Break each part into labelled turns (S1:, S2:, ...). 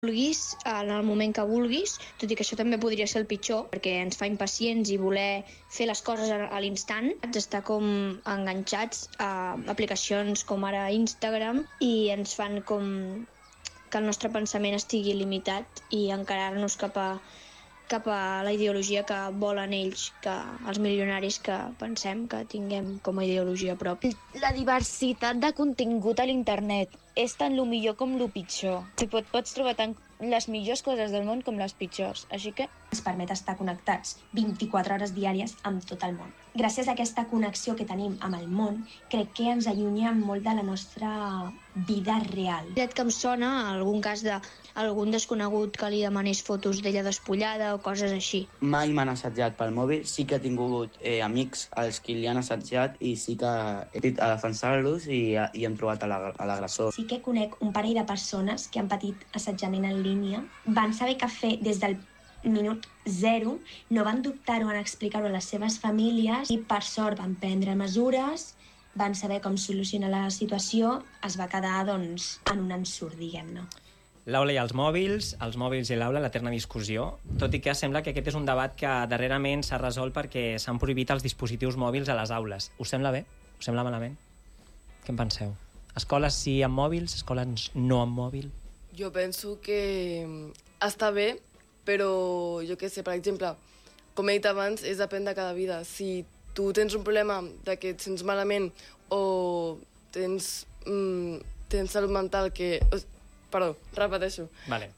S1: vulguis, en el moment que vulguis, tot i que això també podria ser el pitjor, perquè ens fa impacients i voler fer les coses a l'instant, estar com enganxats a aplicacions com ara Instagram i ens fan com que el nostre pensament estigui limitat i encarar-nos cap a la ideologia que volen ells, que els milionaris que pensem que tinguem com a ideologia pròpia.
S2: La diversitat de contingut a l'internet és tant lo millor com lo pitjor. Pots trobar tant les millors coses del món com les pitjors, així que
S3: ens permet estar connectats 24 hores diàries amb tot el món. Gràcies a aquesta connexió que tenim amb el món, crec que ens allunya molt de la nostra vida real.
S1: Que em sona algun cas d'algun desconegut que li demanés fotos d'ella despullada o coses així.
S4: Mai m'han assetjat pel mòbil, sí que he tingut amics als qui li han assetjat i sí que he dit a defensar-los i hem trobat a l'agressor.
S3: Sí que conec un parell de persones que han patit assetjament en línia, van saber què fer des del minut zero, no van dubtar-ho en explicar-ho a les seves famílies i per sort van prendre mesures, van saber com solucionar la situació, es va quedar doncs en un ensurt, diguem-ne.
S5: L'aula i els mòbils i l'aula, l'eterna discussió, tot i que sembla que aquest és un debat que darrerament s'ha resolt perquè s'han prohibit els dispositius mòbils a les aules. Us sembla bé? Us sembla malament? Què en penseu? Escoles sí amb mòbils, escoles no amb mòbil?
S6: Jo penso que està bé, però jo què sé, per exemple, com he dit abans, és depèn de cada vida. Si tu tens un problema de que et sents malament o tens salut mental que... Perdó, repeteixo.
S5: Vale.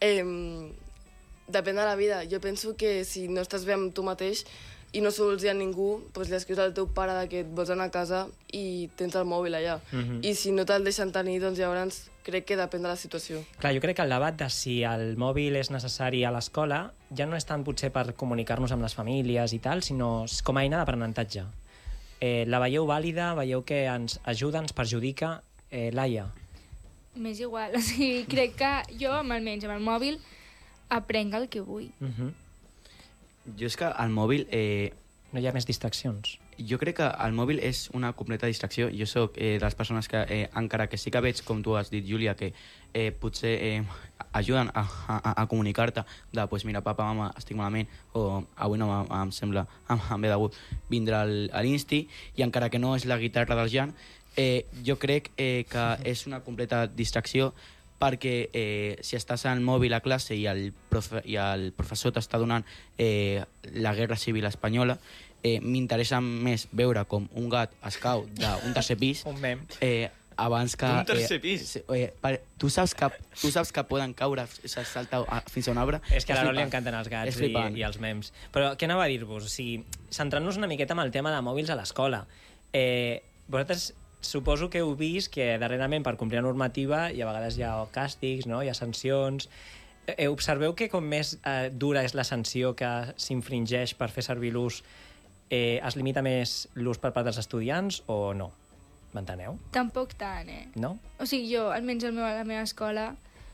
S6: Depèn de la vida. Jo penso que si no estàs bé amb tu mateix i no sols hi ha ningú, doncs li escrius al teu pare que et vols anar a casa i tens el mòbil allà. I si no te'l deixen tenir, doncs llavors crec que depèn de la situació.
S5: Clar, jo crec que el debat de si el mòbil és necessari a l'escola ja no és tant potser per comunicar-nos amb les famílies i tal, sinó com a eina d'aprenentatge. La veieu vàlida? Veieu que ens ajuda, ens perjudica? Laia?
S7: M'és igual, o sigui, crec que jo, almenys amb el mòbil, aprenc el que vull.
S4: Jo és que el mòbil...
S5: No hi ha més distraccions.
S4: Jo crec que el mòbil és una completa distracció. Jo sóc de les persones que, encara que sí que veig, com tu has dit, Júlia, que potser ajuden a comunicar-te de, pues mira, papa, mama, estic malament, o avui no em sembla, em ve de gust vindre a l'Insti, i encara que no és la guitarra del Jan, jo crec que és una completa distracció, perquè si estàs al mòbil a classe i el professor t'està donant la Guerra Civil Espanyola, m'interessa més veure com un gat es cau d'un tercer pis
S5: un mem.
S4: Abans que...
S5: D'un tercer pis?
S4: Tu saps que poden caure, saltar fins a un arbre?
S5: És que a l'Aro li encanten els gats i els mems. Però què anava a dir-vos? O sigui, centrant-nos una miqueta amb el tema de mòbils a l'escola. Vosaltres suposo que heu vist que darrerament per complir la normativa i a vegades hi ha càstigs, no? Hi ha sancions. Observeu que com més dura és la sanció que s'infringeix per fer servir l'ús, es limita més l'ús per part dels estudiants o no? M'enteneu?
S7: Tampoc tant,
S5: No?
S7: O sigui, jo, almenys a la meva escola,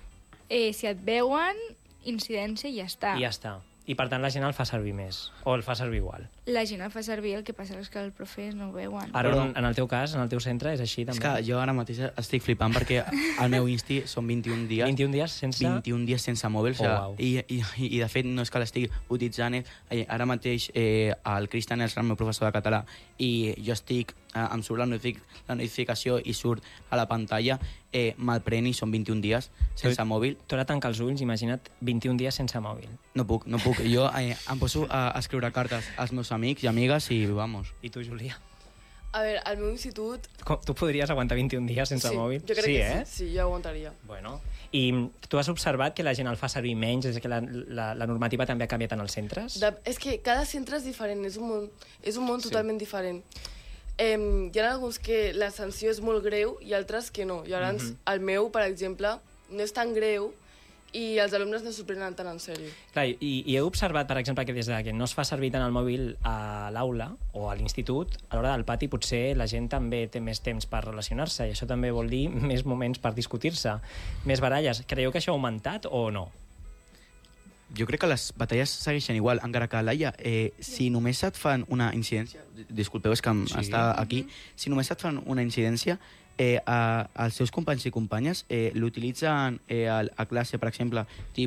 S7: si et veuen, incidència i ja està.
S5: I ja està. I per tant la gent el fa servir més, o el fa servir igual.
S7: La gent el fa servir, el que passa és que els profes no ho veuen.
S5: Ara, en el teu cas, en el teu centre, és així també?
S4: És que jo ara mateix estic flipant perquè el meu Insti són 21 dies.
S5: 21 dies sense...
S4: 21 dies sense mòbil.
S5: Wow.
S4: I de fet no és que l'estigui utilitzant. Ara mateix el Cristian és el meu professor de català i jo estic, em surt la notificació i surt a la pantalla, me'l pren i són 21 dies sense mòbil.
S5: Tu ara tanca els ulls, imagina't 21 dies sense mòbil.
S4: No puc. Jo em poso a escriure cartes als meus amics i amigues i vamos.
S5: I tu, Júlia?
S6: A veure, al meu institut...
S5: Tu podries aguantar 21 dies sense mòbil?
S6: Jo crec que sí, jo aguantaria.
S5: Bueno, i tu has observat que la gent el fa servir menys, és que la normativa també ha canviat en els centres?
S6: És que cada centre és diferent, és un món totalment diferent. Hi ha alguns que la sanció és molt greu i altres que no. Llavors, el meu, per exemple, no és tan greu i els alumnes no s'ho prenen tan en sèrio.
S5: Clar, i heu observat, per exemple, que des que no es fa servir tant el mòbil a l'aula o a l'institut, a l'hora del pati potser la gent també té més temps per relacionar-se i això també vol dir més moments per discutir-se, més baralles. Creieu que això ha augmentat o no?
S4: Jo crec que les batalles segueixen igual, encara que, Laia, si només et fan una incidència... Disculpeu, és que està aquí. Si només et fan una incidència, els seus companys i companyes l'utilitzen a classe, per exemple,